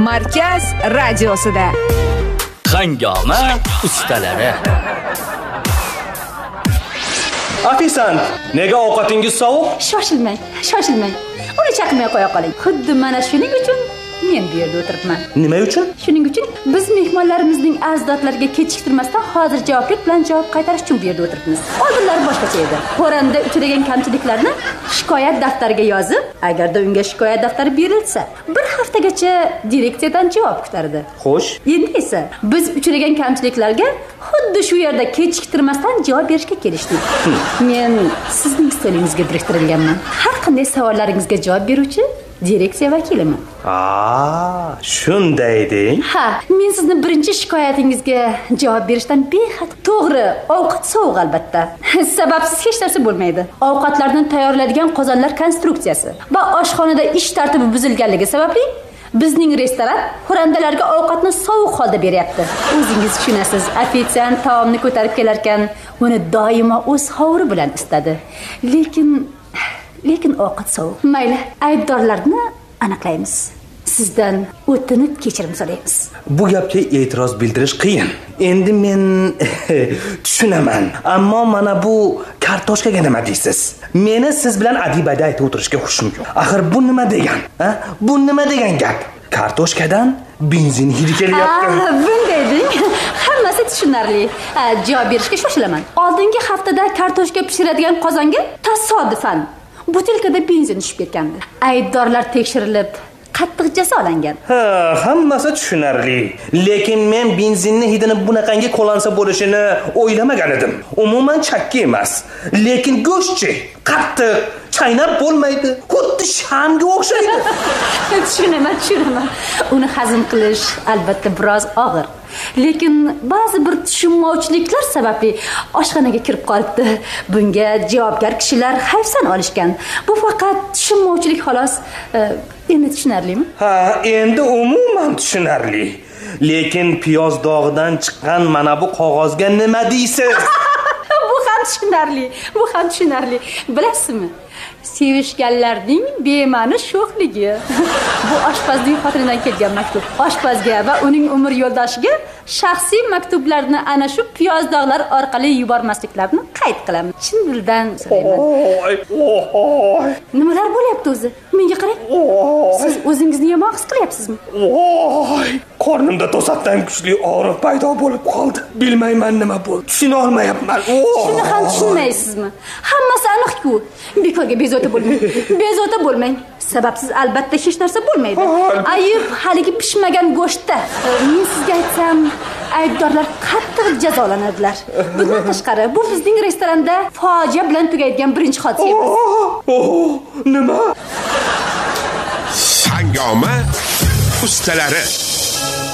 Markaz radiosida. Hangoma ustalari. Afisant, nega ovqatingiz sovuq? Shoshilmang. Uni chaqmay qo'ya qoling. Xuddi mana shuning uchun men bu yerda o'tiribman. Nima uchun? Shuning uchun biz mehmonlarimizning arzdotlariga kechiktirmasdan hozir javoblik bilan javob qaytarish uchun bu yerda o'tiribmiz. Oldinlari boshqacha edi. Xo'randa uchragan kamchiliklarni shikoyat daftariga yozib, agarda unga shikoyat daftari berilsa, bir haftagacha direksiyadan javob kutardi. Xo'sh. Endi esa biz uchragan kamchiliklarga xuddi shu yerda kechiktirmasdan javob berishga kelishdik. Men sizning stolingizga biriktirilganman. Har qanday savollaringizga javob beruvchi direksiya vakiliman. Shunday deng. Ha, men sizni birinchi shikoyatingizga javob berishdan behad to'g'ri, ovqat sovuq albatta. Sababsiz hech narsa bo'lmaydi. Ovqatlarni tayyorlaydigan qozonlar konstruksiyasi va oshxonada ish tartibi buzilganligi sababli bizning restoran xo'randalarga ovqatni sovuq holda beryapti. O'zingiz tushunasiz, ofitsiant taomni ko'tarib kelar ekan, uni doimo o'z hovuri bilan istadi. Lekin ovqat sovuq. Mayli, aybdorlarni aniqlaymiz. Sizdan o'tinib kechirim so'raymiz. Bu gapga e'tiroz bildirish qiyin. Endi men tushunaman, ammo mana bu kartoshkaga nima deysiz? Meni siz bilan adibada aytib o'tirishga xushim yo'q. Axir bu nima degan? Bu nima degan gap? Kartoshkadan benzin hidi kelyapti. Bunday deng. Hammasi tushunarli. Javob berishga shoshilaman. Oldingi haftada kartoshka pishiradigan qozonga tasodifan butilkada benzin tushib ketgandi. Aybdorlar tekshirilib qattiq jazolangan. Hammasi tushunarli. Lekin men benzinning hidini bunaqangi qo'lansa bo'lishini o'ylamagan edim. Umuman chakki emas. Lekin go'shtchi, qattiq, chaynab bo'lmaydi. Xuddi shamga o'xshaydi. Tushunaman. Uni hazm qilish albatta biroz og'ir. Lekin ba'zi bir tushunmovchiliklar sababli oshxonaga kirib qolibdi. Bunga javobgar kishilar hayfsan olishgan. Bu faqat tushunmovchilik xolos. Endi tushunarlimi? Endi umuman tushunarli. Lekin piyoz dog'idan chiqqan mana bu qog'ozga nima deysiz? Bu ham tushunarli. Bilasizmi? Sevishganlarning bema'ni sho'xligi. Bu oshpazning xotinidan kelgan maktub. Oshpazga va uning umr yo'ldoshiga shaxsiy maktublarni ana shu piyoz dog'lar orqali yubormasliklarini qayd qilaman. Chin dildan so'rayman. Nimalar bo'lyapti o'zi? Menga qarang. Siz o'zingizni yomon his qilyapsizmi? Qornimda to'satdan kuchli og'riq paydo bo'lib qoldi. Bilmayman nima bo'ldi. Tushuna olmayapman. Shuni ham tushunmaysizmi? Hammasi aniq-ku. Bekorga bezovta bo'lmang. Sababsiz albatta hech narsa bo'lmaydi. Ayib haligi pishmagan go'shtda. Men sizga aytsam, aybdorlar qattiq jazolanadilar. Bundan tashqari, bu bizning restoranda fojia bilan tugaydigan birinchi hodisa emas. Nima? Hangoma ustalari.